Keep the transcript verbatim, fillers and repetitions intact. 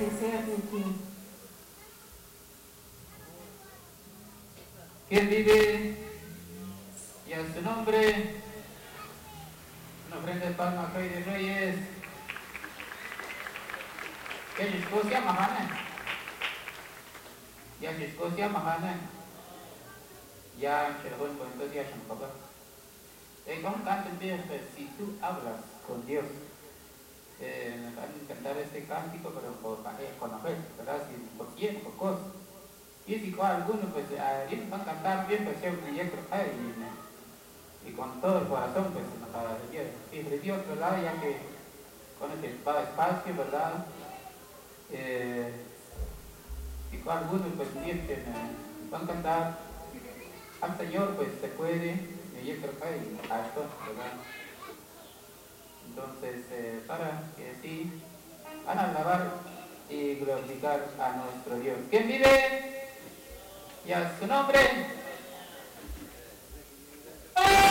desea de ti. ¿Quién vive? Y a su nombre, una ofrenda de palma, Rey de Reyes. ¿Qué es Escocia, Mahana? Ya es Escocia, Mahana. Ya, Cherabón, pues entonces ya Shampaba. Eh, ¿Cómo cantan bien? Pues si tú hablas con Dios. Eh, me van a cantar este cántico, pero por, eh, con la fe, ¿verdad? Si, por quién, por cosas. Y si con alguno, pues, alguien va a cantar bien, pues, siempre yo creo que y, y con todo el corazón, pues, y de Dios, ¿verdad? Ya que con este espacio, ¿verdad? Eh, y con algunos, pues, bien, que me van a cantar al Señor, pues, se puede, y yo creo que a esto, ¿verdad? Entonces, eh, para que sí, van a alabar y glorificar a nuestro Dios. ¿Quién vive? Y a su nombre.